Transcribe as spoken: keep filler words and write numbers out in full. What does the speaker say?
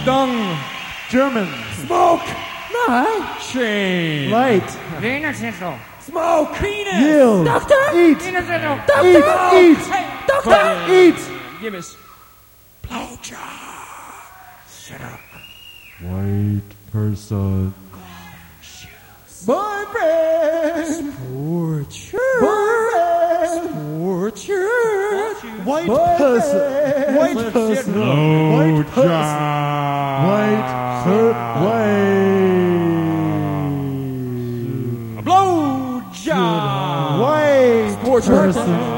Dung. German. Smoke. Night. Chain. Light. Venus Central. Smoke. Penis. Yield. Doctor. Eat. Venus Central. Eat. Eat. Hey. Doctor. Eat. Give us. Shut up. White person. Boyfriend. Boyfriend. White person. White person. White person. White per- White. A blow job. White person.